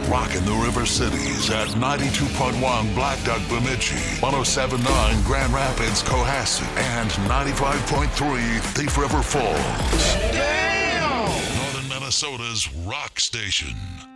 Rocking the River Cities at 92.1 Black Duck Bemidji, 107.9 Grand Rapids Cohasset, and 95.3 Thief River Falls. Damn! Northern Minnesota's rock station.